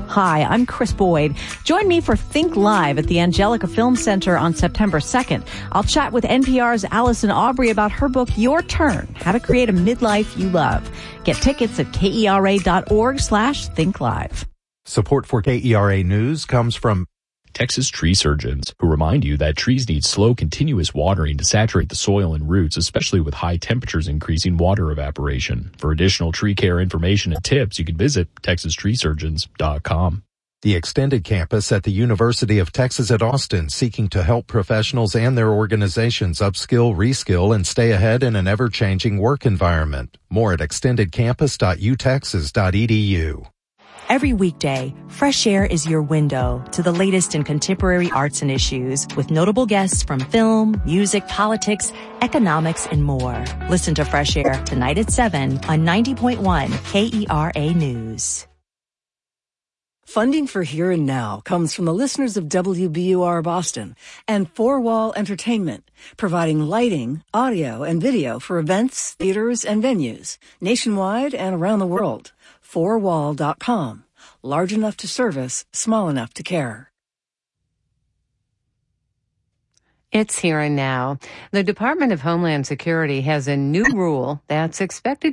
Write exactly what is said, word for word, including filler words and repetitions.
Hi, I'm Chris Boyd. Join me for Think Live at the Angelica Film Center on September second. I'll chat with N P R's Allison Aubrey about her book, Your Turn, How to Create a Midlife You Love. Get tickets at kera.org slash Think Live. Support for K E R A News comes from Texas tree surgeons, who remind you that trees need slow, continuous watering to saturate the soil and roots, especially with high temperatures increasing water evaporation. For additional tree care information and tips, you can visit texas tree surgeons dot com. The extended campus at the University of Texas at Austin, seeking to help professionals and their organizations upskill, reskill, and stay ahead in an ever-changing work environment. More at extended campus dot u texas dot e d u. Every weekday, Fresh Air is your window to the latest in contemporary arts and issues with notable guests from film, music, politics, economics, and more. Listen to Fresh Air tonight at seven on ninety point one K E R A News. Funding for Here and Now comes from the listeners of W B U R Boston and Four Wall Entertainment, providing lighting, audio, and video for events, theaters, and venues nationwide and around the world. four wall dot com. Large enough to service, small enough to care. It's Here and Now. The Department of Homeland Security has a new rule that's expected